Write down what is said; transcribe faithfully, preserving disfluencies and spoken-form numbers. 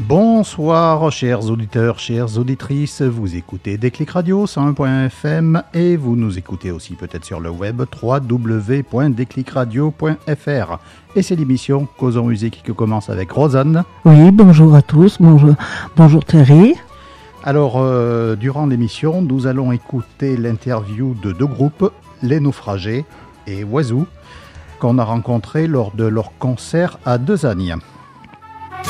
Bonsoir chers auditeurs, chères auditrices, vous écoutez Déclic Radio cent un point F M et vous nous écoutez aussi peut-être sur le web w w w point déclic radio point f r. Et c'est l'émission Causons Musique qui commence avec Rosanne. Oui, bonjour à tous, bonjour, bonjour Thierry. Alors, euh, durant l'émission, nous allons écouter l'interview de deux groupes, Les Naufragés et Oiseau, qu'on a rencontrés lors de leur concert à Desagne.